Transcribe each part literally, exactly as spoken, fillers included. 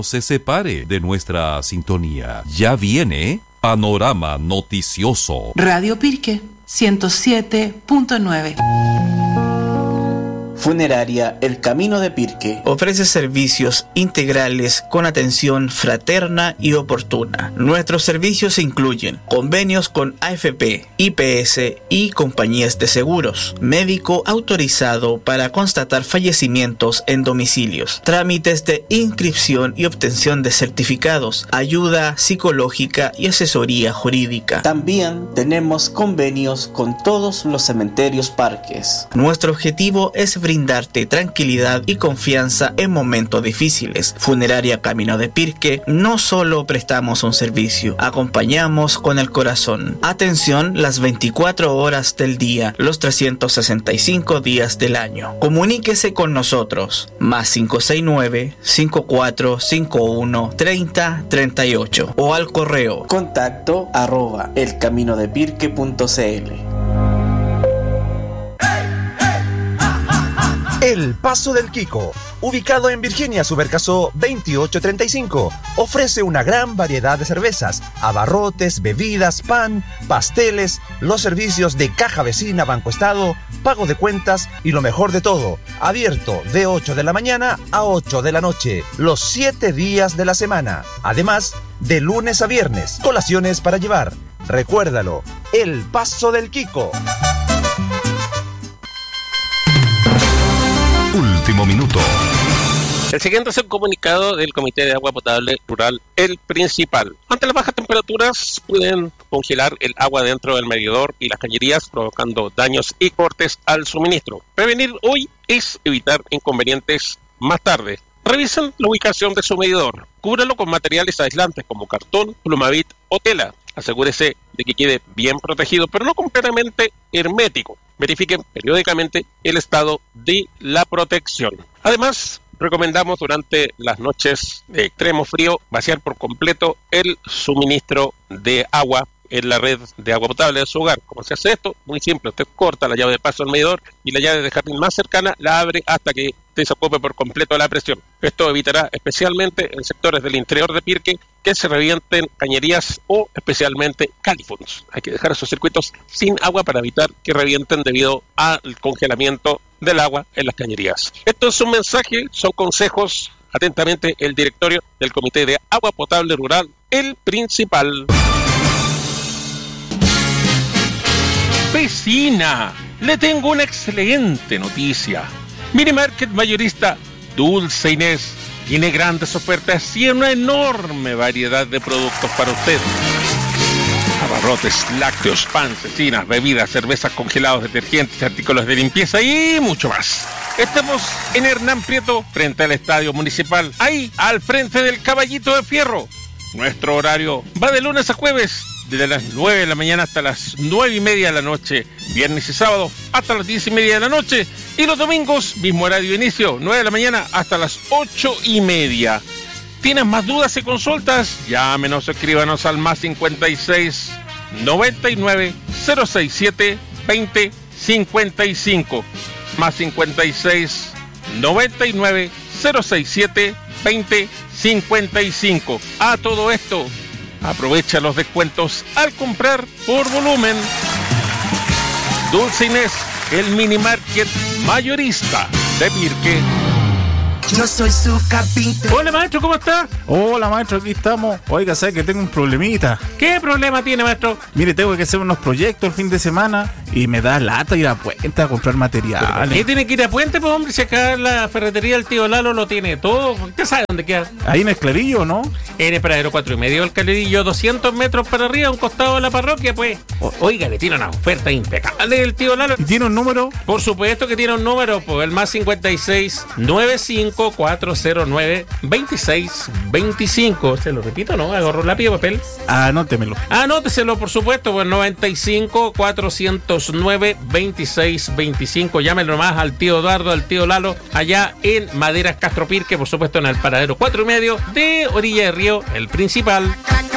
no se separe de nuestra sintonía. Ya viene Panorama Noticioso. Radio Pirque ciento siete punto nueve. Funeraria El Camino de Pirque ofrece servicios integrales con atención fraterna y oportuna. Nuestros servicios incluyen convenios con A F P, I P S y compañías de seguros, médico autorizado para constatar fallecimientos en domicilios, trámites de inscripción y obtención de certificados, ayuda psicológica y asesoría jurídica. También tenemos convenios con todos los cementerios parques. Nuestro objetivo es brindarte tranquilidad y confianza en momentos difíciles. Funeraria Camino de Pirque, no solo prestamos un servicio, acompañamos con el corazón. Atención las veinticuatro horas del día, los trescientos sesenta y cinco días del año. Comuníquese con nosotros, más cinco seis nueve, cinco cuatro cinco uno, tres cero tres ocho o al correo contacto arroba elcaminodepirque punto cl. El Paso del Quico, ubicado en Virginia Subercaso veintiocho treinta y cinco, ofrece una gran variedad de cervezas, abarrotes, bebidas, pan, pasteles, los servicios de caja vecina, Banco Estado, pago de cuentas y lo mejor de todo, abierto de ocho de la mañana a ocho de la noche, los siete días de la semana. Además, de lunes a viernes, colaciones para llevar. Recuérdalo, El Paso del Quico. Último minuto. El siguiente es el comunicado del Comité de Agua Potable Rural, el principal. Ante las bajas temperaturas pueden congelar el agua dentro del medidor y las cañerías, provocando daños y cortes al suministro. Prevenir hoy es evitar inconvenientes más tarde. Revisen la ubicación de su medidor. Cúbralo con materiales aislantes como cartón, plumavit o tela. Asegúrese de que quede bien protegido, pero no completamente hermético. Verifiquen periódicamente el estado de la protección. Además, recomendamos durante las noches de extremo frío vaciar por completo el suministro de agua en la red de agua potable de su hogar. ¿Cómo se hace esto? Muy simple. Usted corta la llave de paso del medidor y la llave de jardín más cercana la abre hasta que desocupe por completo la presión. Esto evitará especialmente en sectores del interior de Pirque que se revienten cañerías o especialmente califons. Hay que dejar esos circuitos sin agua para evitar que revienten debido al congelamiento del agua en las cañerías. Esto es un mensaje, son consejos. Atentamente, el directorio del Comité de Agua Potable Rural, el principal. Vecina, le tengo una excelente noticia. Mini Market Mayorista Dulce Inés tiene grandes ofertas y una enorme variedad de productos para usted. Abarrotes, lácteos, pan, cecinas, bebidas, cervezas, congelados, detergentes, artículos de limpieza y mucho más. Estamos en Hernán Prieto, frente al Estadio Municipal, ahí, al frente del Caballito de Fierro. Nuestro horario va de lunes a jueves, desde las nueve de la mañana hasta las nueve y media de la noche, viernes y sábado hasta las diez y media de la noche, y los domingos, mismo horario de inicio, nueve de la mañana hasta las ocho y media. ¿Tienes más dudas y consultas? Llámenos o escríbanos al más cincuenta y seis, noventa y nueve, cero sesenta y siete, veinte, cincuenta y cinco, más cincuenta y seis, noventa y nueve, cero sesenta y siete, veinte, cincuenta y cinco. A todo esto, aprovecha los descuentos al comprar por volumen. Dulce Inés, el mini market mayorista de Pirque. Yo soy su capitán. Hola maestro, ¿cómo está? Hola maestro, aquí estamos. Oiga, ¿sabe que tengo un problemita? ¿Qué problema tiene, maestro? Mire, tengo que hacer unos proyectos el fin de semana y me da lata ir a Puente a comprar materiales. ¿Qué tiene que ir a Puente, pues hombre? Si acá la ferretería del tío Lalo lo tiene todo. ¿Usted sabe dónde queda? Ahí en el Clarillo, ¿no? En el Paradero cuatro y medio del Clarillo, doscientos metros para arriba, a un costado de la parroquia, pues. O, oiga, le tiene una oferta impecable del tío Lalo. ¿Y tiene un número? Por supuesto que tiene un número, pues el más cincuenta y seis, noventa y cinco, cuatrocientos nueve, veintiséis veinticinco. ¿Se lo repito, no? Agarro lápiz y papel. Anótemelo. Anóteselo, por supuesto, pues noventa y cinco, cuatrocientos nueve, veintiséis veinticinco. Llámelo nomás al tío Eduardo, al tío Lalo, allá en Maderas Castro Pirque, por supuesto en el Paradero cuatro y medio de Orilla de Río, el principal.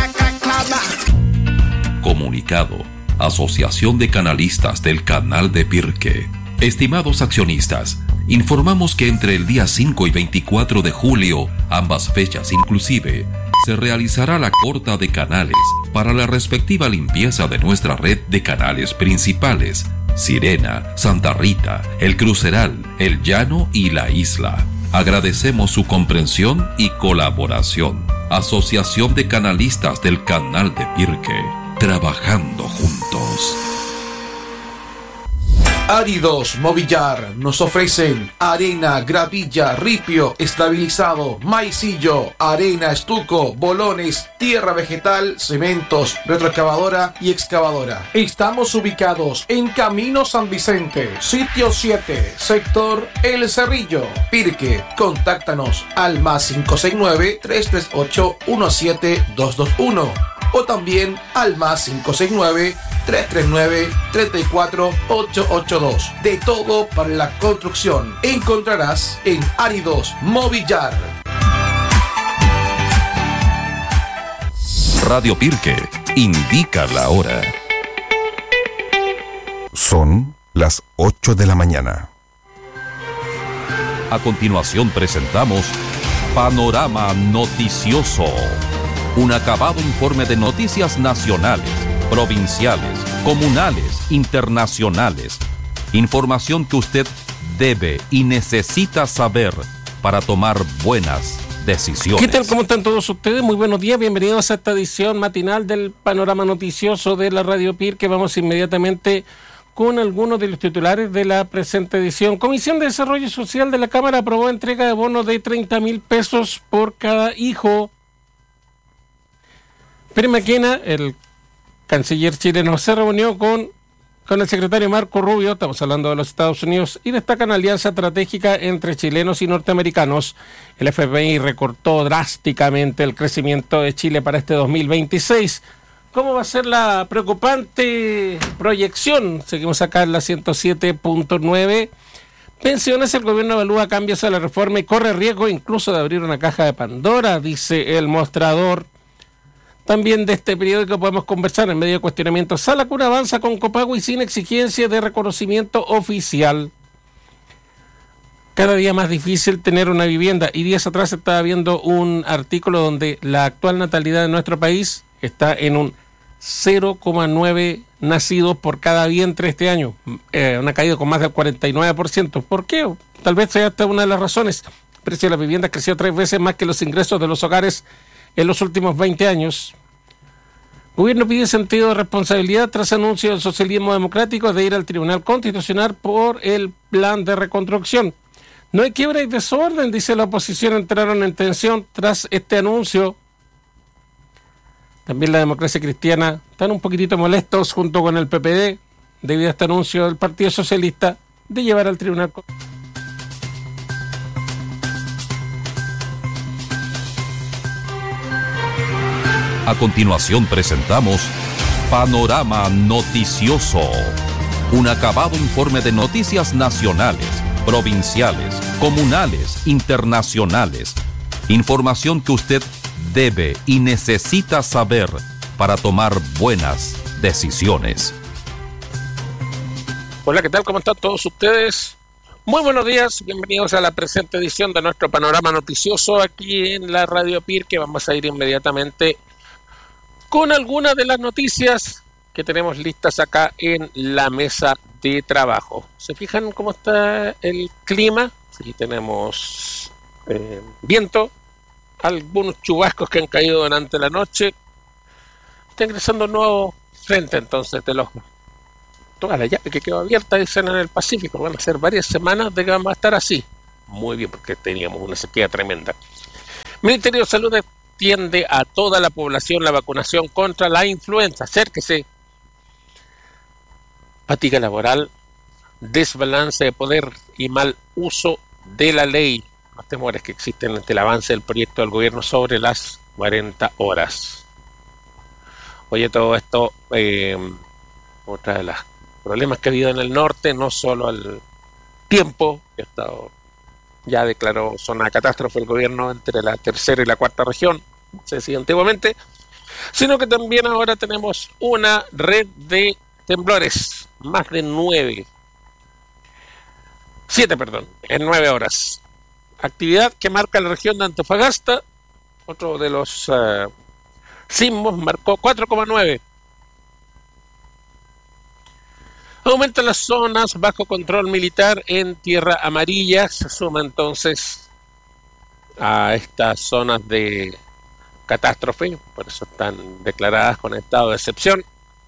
Comunicado. Asociación de Canalistas del Canal de Pirque. Estimados accionistas, informamos que entre el día cinco y veinticuatro de julio Ambas fechas inclusive se realizará la corta de canales para la respectiva limpieza de nuestra red de canales principales: Sirena, Santa Rita, El Cruceral, El Llano y La Isla. Agradecemos su comprensión y colaboración. Asociación de Canalistas del Canal de Pirque, trabajando juntos. Áridos Movillar nos ofrecen arena, gravilla, ripio, estabilizado, maicillo, arena, estuco, bolones, tierra vegetal, cementos, retroexcavadora y excavadora. Estamos ubicados en Camino San Vicente, sitio siete, sector El Cerrillo, Pirque. Contáctanos al más cinco seis nueve, tres tres ocho, uno siete dos dos uno o también al más cinco seis nueve, tres tres nueve, tres cuatro ocho ocho dos. De todo para la construcción encontrarás en Áridos Movillar. Radio Pirque indica la hora. Son las ocho de la mañana. A continuación presentamos Panorama Noticioso, un acabado informe de noticias nacionales, provinciales, comunales, internacionales. Información que usted debe y necesita saber para tomar buenas decisiones. ¿Qué tal? ¿Cómo están todos ustedes? Muy buenos días, bienvenidos a esta edición matinal del Panorama Noticioso de la Radio Pirque. Vamos inmediatamente con algunos de los titulares de la presente edición. Comisión de Desarrollo Social de la Cámara aprobó entrega de bonos de treinta mil pesos por cada hijo. Pierre McKenna, el canciller chileno, se reunió con, con el secretario Marco Rubio, estamos hablando de los Estados Unidos, y destacan alianza estratégica entre chilenos y norteamericanos. El F M I recortó drásticamente el crecimiento de Chile para este dos mil veintiséis. ¿Cómo va a ser la preocupante proyección? Seguimos acá en la ciento siete punto nueve. Pensiones, el gobierno evalúa cambios a la reforma y corre riesgo incluso de abrir una caja de Pandora, dice el mostrador. También de este periódico podemos conversar en medio de cuestionamientos. Sala Cura avanza con copago y sin exigencia de reconocimiento oficial. Cada día más difícil tener una vivienda. Y días atrás estaba viendo un artículo donde la actual natalidad de nuestro país está en un cero coma nueve nacidos por cada vientre este año. Eh, una caída con más del cuarenta y nueve por ciento. ¿Por qué? Tal vez sea esta una de las razones. El precio de las viviendas creció tres veces más que los ingresos de los hogares en los últimos veinte años. El gobierno pide sentido de responsabilidad tras anuncio del socialismo democrático de ir al Tribunal Constitucional por el plan de reconstrucción. No hay quiebra y desorden, dice la oposición, entraron en tensión tras este anuncio. También la democracia cristiana están un poquitito molestos junto con el P P D debido a este anuncio del Partido Socialista de llevar al Tribunal Constitucional. A continuación presentamos Panorama Noticioso, un acabado informe de noticias nacionales, provinciales, comunales, internacionales. Información que usted debe y necesita saber para tomar buenas decisiones. Hola, ¿qué tal? ¿Cómo están todos ustedes? Muy buenos días, bienvenidos a la presente edición de nuestro Panorama Noticioso aquí en la Radio Pirque. Vamos a ir inmediatamente con algunas de las noticias que tenemos listas acá en la mesa de trabajo. ¿Se fijan cómo está el clima? Sí, tenemos eh, viento, algunos chubascos que han caído durante la noche. Está ingresando un nuevo frente entonces de los... Toda la llave que quedó abierta, dicen en el Pacífico. Van a ser varias semanas de que vamos a estar así. Muy bien, porque teníamos una sequía tremenda. Ministerio de Salud extiende a toda la población la vacunación contra la influenza. Acérquese. Fatiga laboral, desbalance de poder y mal uso de la ley. Los temores que existen ante el avance del proyecto del gobierno sobre las cuarenta horas. Oye, todo esto, eh, otra de los problemas que ha habido en el norte, no solo el tiempo, que ha estado, ya declaró zona de catástrofe el gobierno entre la tercera y la cuarta región, se decía antiguamente, sino que también ahora tenemos una red de temblores, más de nueve, siete, perdón, en nueve horas. actividad que marca la región de Antofagasta, otro de los uh, sismos, marcó cuatro coma nueve. Aumentan las zonas bajo control militar en Tierra Amarilla, se suma entonces a estas zonas de catástrofe, por eso están declaradas con estado de excepción.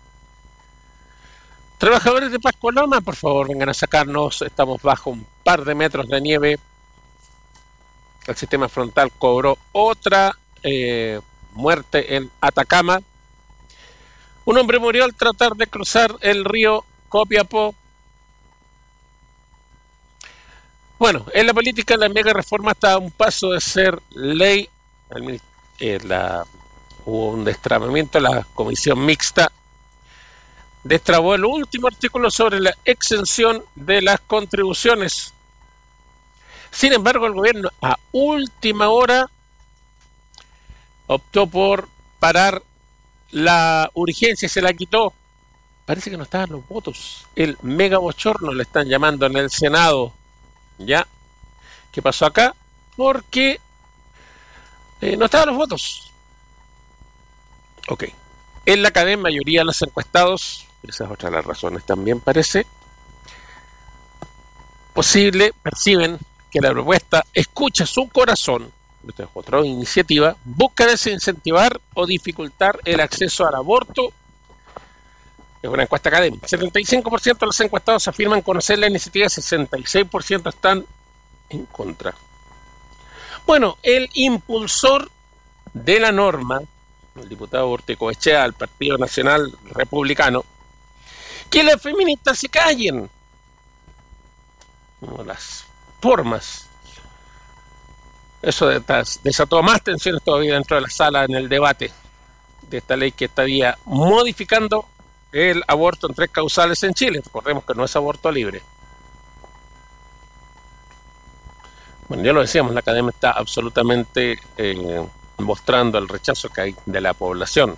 Trabajadores de Pascualoma, por favor, vengan a sacarnos, estamos bajo un par de metros de nieve. El sistema frontal cobró otra eh, muerte en Atacama. Un hombre murió al tratar de cruzar el río Copiapó. Bueno, en la política la mega reforma está a un paso de ser ley. El, eh, la, hubo un destramamiento, la comisión mixta destrabó el último artículo sobre la exención de las contribuciones. Sin embargo, el gobierno a última hora optó por parar la urgencia y se la quitó. Parece que no estaban los votos. El mega bochorno le están llamando en el Senado. ¿Ya? ¿Qué pasó acá? Porque eh, no estaban los votos. Ok. En la gran mayoría de los encuestados, esa es otra de las razones también parece, posible, perciben que la propuesta escucha su corazón, esta es otra iniciativa, busca desincentivar o dificultar el acceso al aborto. Es una encuesta académica. setenta y cinco por ciento de los encuestados afirman conocer la iniciativa, sesenta y seis por ciento están en contra. Bueno, el impulsor de la norma, el diputado Urticoechea del Partido Nacional Republicano, que las feministas se callen. No, las formas. Eso desató más tensiones todavía dentro de la sala en el debate de esta ley que estaría modificando el aborto en tres causales en Chile. Recordemos que no es aborto libre. Bueno, ya lo decíamos, la academia está absolutamente eh, mostrando el rechazo que hay de la población.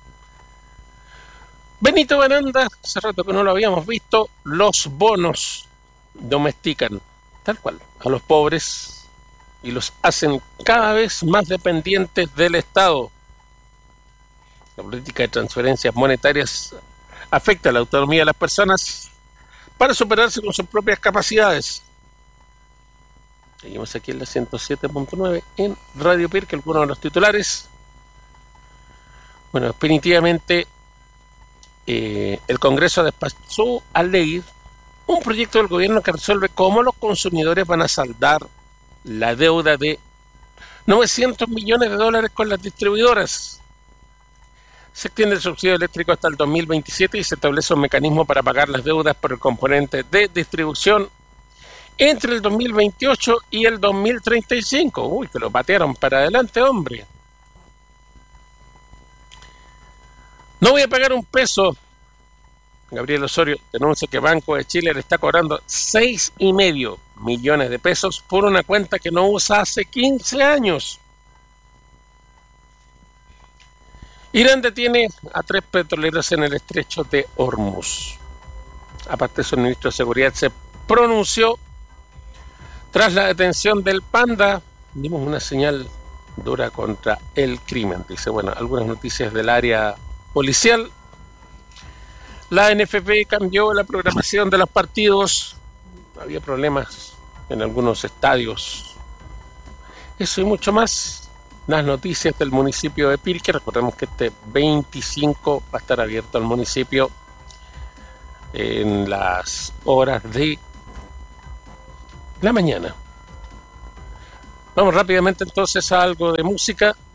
Benito Baranda, hace rato que no lo habíamos visto, los bonos domestican, tal cual, a los pobres y los hacen cada vez más dependientes del Estado. La política de transferencias monetarias afecta a la autonomía de las personas para superarse con sus propias capacidades. Seguimos aquí en la ciento siete punto nueve en Radio Pirque, algunos de los titulares. Bueno, definitivamente eh, el Congreso despachó a ley un proyecto del gobierno que resuelve cómo los consumidores van a saldar la deuda de novecientos millones de dólares con las distribuidoras. Se extiende el subsidio eléctrico hasta el dos mil veintisiete y se establece un mecanismo para pagar las deudas por el componente de distribución entre el dos mil veintiocho y el dos mil treinta y cinco. Uy, que lo patearon para adelante, hombre. No voy a pagar un peso. Gabriel Osorio denuncia que Banco de Chile le está cobrando seis y medio millones de pesos por una cuenta que no usa hace quince años. Irán detiene a tres petroleros en el estrecho de Hormuz. Aparte de eso, el ministro de Seguridad se pronunció tras la detención del Panda. Dimos una señal dura contra el crimen. Dice, bueno, algunas noticias del área policial. La N F P cambió la programación de los partidos. Había problemas en algunos estadios. Eso y mucho más. Las noticias del municipio de Pirque. Recordemos que este veinticinco va a estar abierto el municipio en las horas de la mañana. Vamos rápidamente entonces a algo de música.